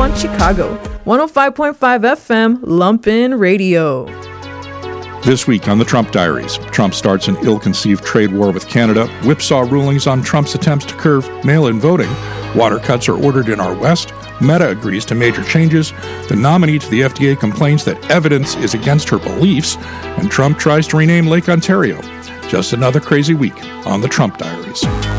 on Chicago, 105.5 FM, Lumpen Radio. This week on the Trump Diaries, Trump starts an ill-conceived trade war with Canada, whipsaw rulings on Trump's attempts to curb mail-in voting, water cuts are ordered in our West, Meta agrees to major changes, the nominee to the FDA complains that evidence is against her beliefs, and Trump tries to rename Lake Ontario. Just another crazy week on the Trump Diaries.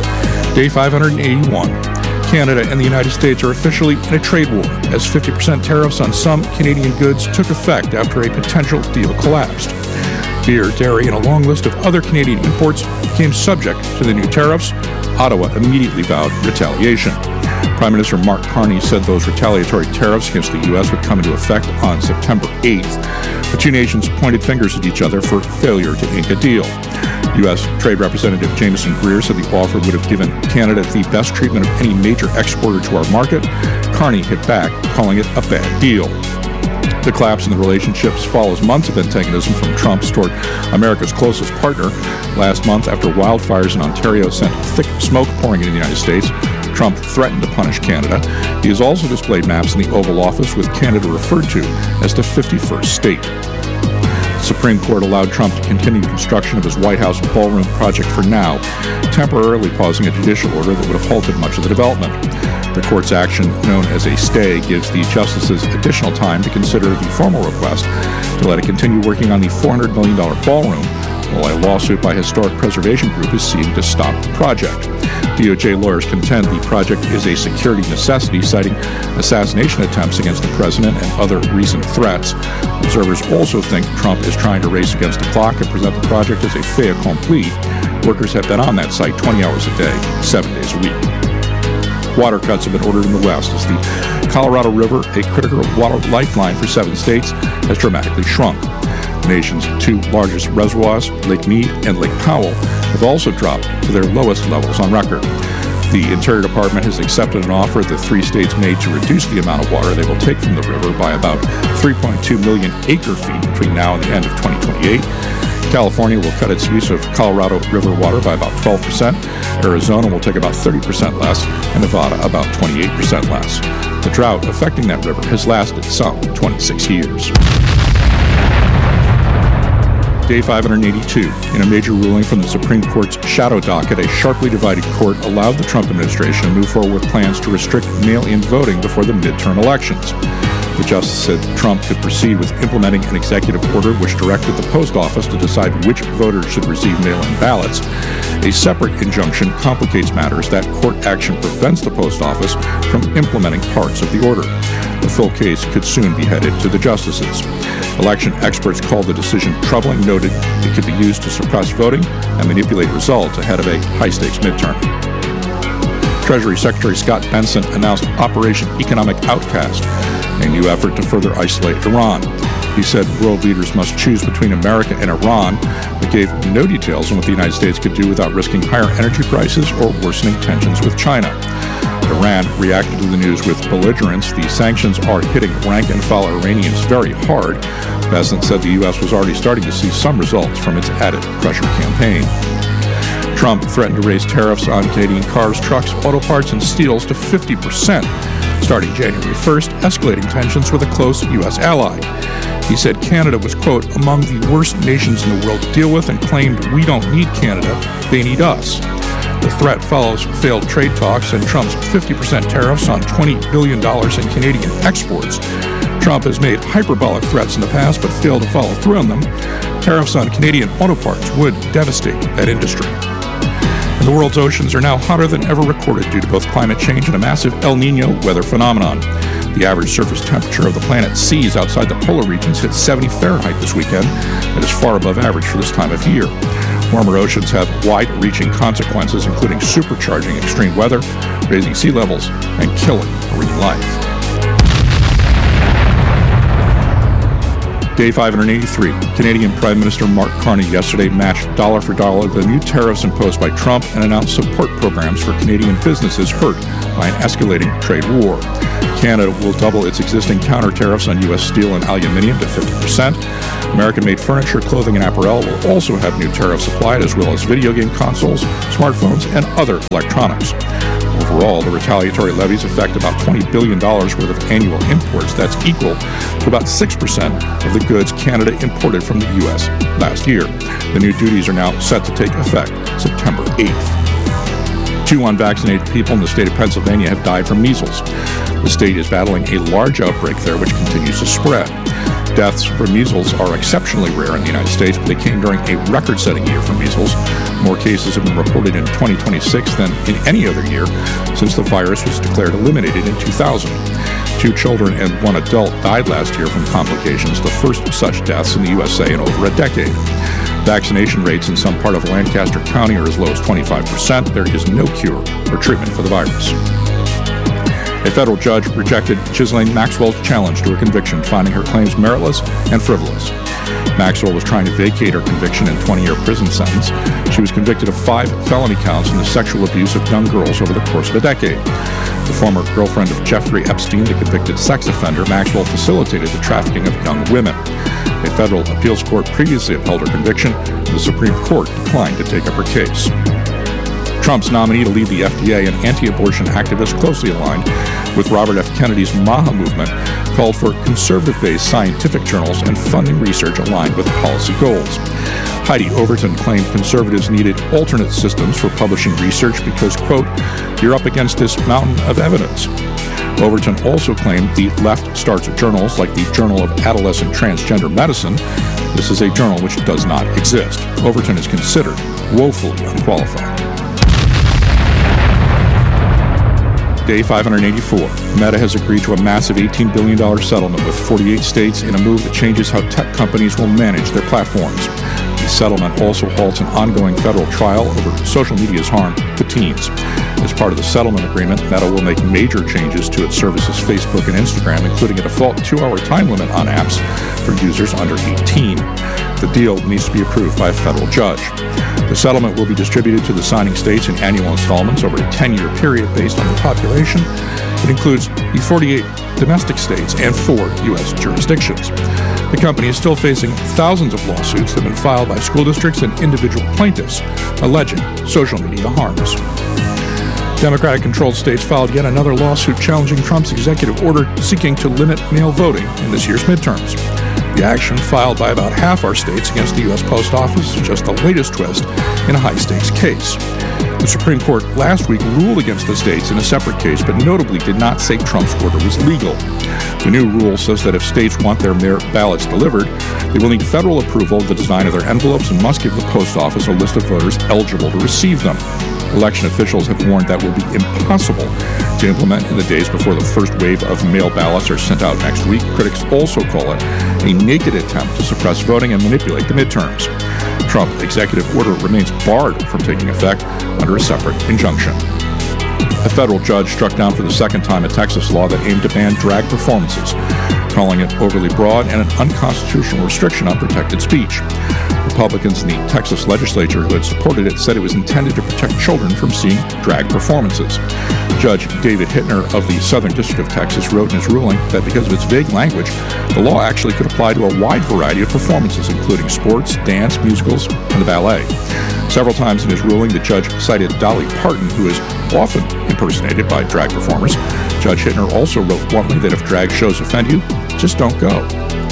Day 581. Canada and the United States are officially in a trade war as 50% tariffs on some Canadian goods took effect after a potential deal collapsed. Beer, dairy, and a long list of other Canadian imports became subject to the new tariffs. Ottawa immediately vowed retaliation. Prime Minister Mark Carney said those retaliatory tariffs against the U.S. would come into effect on September 8th. The two nations pointed fingers at each other for failure to ink a deal. U.S. Trade Representative Jameson Greer said the offer would have given Canada the best treatment of any major exporter to our market. Carney hit back, calling it a bad deal. The collapse in the relationships follows months of antagonism from Trump's toward America's closest partner. Last month, after wildfires in Ontario sent thick smoke pouring into the United States, Trump threatened to punish Canada. He has also displayed maps in the Oval Office with Canada referred to as the 51st state. The Supreme Court allowed Trump to continue construction of his White House ballroom project for now, temporarily pausing a judicial order that would have halted much of the development. The court's action, known as a stay, gives the justices additional time to consider the formal request to let it continue working on the $400 million ballroom, while a lawsuit by Historic Preservation Group is seeking to stop the project. DOJ lawyers contend the project is a security necessity, citing assassination attempts against the president and other recent threats. Observers also think Trump is trying to race against the clock and present the project as a fait accompli. Workers have been on that site 20 hours a day, 7 days a week. Water cuts have been ordered in the West as the Colorado River, a critical water lifeline for 7 states, has dramatically shrunk. The nation's two largest reservoirs, Lake Mead and Lake Powell, have also dropped to their lowest levels on record. The Interior Department has accepted an offer that 3 states made to reduce the amount of water they will take from the river by about 3.2 million acre-feet between now and the end of 2028. California will cut its use of Colorado River water by about 12%. Arizona will take about 30% less, and Nevada about 28% less. The drought affecting that river has lasted some 26 years. Day 582. In a major ruling from the Supreme Court's shadow docket, a sharply divided court allowed the Trump administration to move forward with plans to restrict mail-in voting before the midterm elections. The justice said Trump could proceed with implementing an executive order which directed the post office to decide which voters should receive mail-in ballots. A separate injunction complicates matters. That court action prevents the post office from implementing parts of the order. The full case could soon be headed to the justices. Election experts called the decision troubling, noted it could be used to suppress voting and manipulate results ahead of a high-stakes midterm. Treasury Secretary Scott Benson announced Operation Economic Outcast, a new effort to further isolate Iran. He said world leaders must choose between America and Iran, but gave no details on what the United States could do without risking higher energy prices or worsening tensions with China. Iran reacted to the news with belligerence. The sanctions are hitting rank-and-file Iranians very hard. Benson said the U.S. was already starting to see some results from its added pressure campaign. Trump threatened to raise tariffs on Canadian cars, trucks, auto parts, and steels to 50%, starting January 1st, escalating tensions with a close U.S. ally. He said Canada was, quote, among the worst nations in the world to deal with, and claimed we don't need Canada, they need us. The threat follows failed trade talks and Trump's 50% tariffs on $20 billion in Canadian exports. Trump has made hyperbolic threats in the past but failed to follow through on them. Tariffs on Canadian auto parts would devastate that industry. And the world's oceans are now hotter than ever recorded due to both climate change and a massive El Niño weather phenomenon. The average surface temperature of the planet's seas outside the polar regions hit 70 Fahrenheit this weekend. That is far above average for this time of year. Warmer oceans have wide-reaching consequences, including supercharging extreme weather, raising sea levels, and killing marine life. Day 583. Canadian Prime Minister Mark Carney yesterday matched dollar for dollar the new tariffs imposed by Trump and announced support programs for Canadian businesses hurt by an escalating trade war. Canada will double its existing counter tariffs on U.S. steel and aluminium to 50%. American-made furniture, clothing, and apparel will also have new tariffs applied, as well as video game consoles, smartphones, and other electronics. Overall, the retaliatory levies affect about $20 billion worth of annual imports. That's equal to about 6% of the goods Canada imported from the U.S. last year. The new duties are now set to take effect September 8th. 2 unvaccinated people in the state of Pennsylvania have died from measles. The state is battling a large outbreak there, which continues to spread. Deaths from measles are exceptionally rare in the United States, but they came during a record-setting year for measles. More cases have been reported in 2026 than in any other year since the virus was declared eliminated in 2000. 2 children and 1 adult died last year from complications, the first such deaths in the USA in over a decade. Vaccination rates in some part of Lancaster County are as low as 25%. There is no cure or treatment for the virus. A federal judge rejected Ghislaine Maxwell's challenge to her conviction, finding her claims meritless and frivolous. Maxwell was trying to vacate her conviction and 20-year prison sentence. She was convicted of 5 felony counts in the sexual abuse of young girls over the course of a decade. The former girlfriend of Jeffrey Epstein, the convicted sex offender, Maxwell facilitated the trafficking of young women. A federal appeals court previously upheld her conviction, and the Supreme Court declined to take up her case. Trump's nominee to lead the FDA, an anti-abortion activist closely aligned with Robert F. Kennedy's MAHA movement, called for conservative-based scientific journals and funding research aligned with policy goals. Heidi Overton claimed conservatives needed alternate systems for publishing research because, quote, "you're up against this mountain of evidence." Overton also claimed the left starts journals like the Journal of Adolescent Transgender Medicine. This is a journal which does not exist. Overton is considered woefully unqualified. Day 584. Meta has agreed to a massive $18 billion settlement with 48 states in a move that changes how tech companies will manage their platforms. The settlement also halts an ongoing federal trial over social media's harm to teens. As part of the settlement agreement, Meta will make major changes to its services Facebook and Instagram, including a default 2-hour time limit on apps for users under 18. The deal needs to be approved by a federal judge. The settlement will be distributed to the signing states in annual installments over a 10-year period based on their population. It includes the 48 domestic states and 4 U.S. jurisdictions. The company is still facing thousands of lawsuits that have been filed by school districts and individual plaintiffs alleging social media harms. Democratic-controlled states filed yet another lawsuit challenging Trump's executive order seeking to limit mail voting in this year's midterms. The action, filed by about half our states against the U.S. Post Office, is just the latest twist in a high-stakes case. The Supreme Court last week ruled against the states in a separate case, but notably did not say Trump's order was legal. The new rule says that if states want their mail ballots delivered, they will need federal approval of the design of their envelopes and must give the post office a list of voters eligible to receive them. Election officials have warned that will be impossible to implement in the days before the first wave of mail ballots are sent out next week. Critics also call it a naked attempt to suppress voting and manipulate the midterms. Trump's executive order remains barred from taking effect under a separate injunction. A federal judge struck down for the second time a Texas law that aimed to ban drag performances, calling it overly broad and an unconstitutional restriction on protected speech. Republicans in the Texas legislature who had supported it said it was intended to protect children from seeing drag performances. Judge David Hittner of the Southern District of Texas wrote in his ruling that because of its vague language, the law actually could apply to a wide variety of performances, including sports, dance, musicals, and the ballet. Several times in his ruling, the judge cited Dolly Parton, who is often impersonated by drag performers. Judge Hittner also wrote bluntly that if drag shows offend you, just don't go.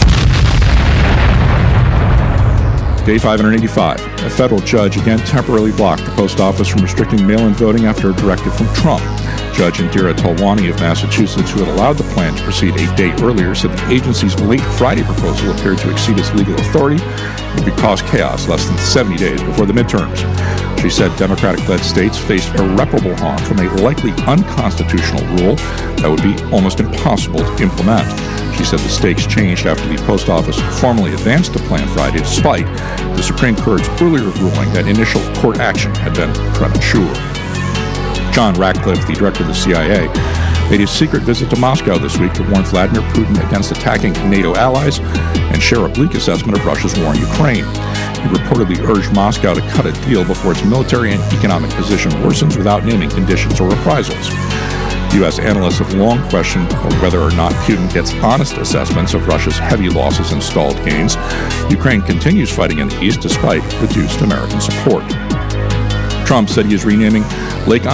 Day 585. A federal judge again temporarily blocked the post office from restricting mail-in voting after a directive from Trump. Judge Indira Talwani of Massachusetts, who had allowed the plan to proceed a day earlier, said the agency's late Friday proposal appeared to exceed its legal authority and could cause chaos less than 70 days before the midterms. She said Democratic-led states faced irreparable harm from a likely unconstitutional rule that would be almost impossible to implement. She said the stakes changed after the post office formally advanced the plan Friday, despite the Supreme Court's earlier ruling that initial court action had been premature. John Ratcliffe, the director of the CIA, made a secret visit to Moscow this week to warn Vladimir Putin against attacking NATO allies and share a bleak assessment of Russia's war in Ukraine. He reportedly urged Moscow to cut a deal before its military and economic position worsens without naming conditions or reprisals. U.S. analysts have long questioned whether or not Putin gets honest assessments of Russia's heavy losses and stalled gains. Ukraine continues fighting in the east despite reduced American support. Trump said he is renaming Lake